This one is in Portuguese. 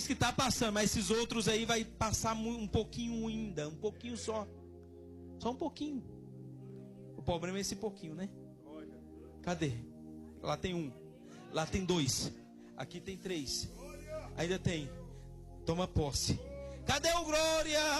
que tá passando, mas esses outros aí vai passar um pouquinho ainda, um pouquinho só. Só um pouquinho. O problema é esse pouquinho, né? Cadê? Lá tem 1. Lá tem 2. Aqui tem 3. Ainda tem. Toma posse. Cadê o glória?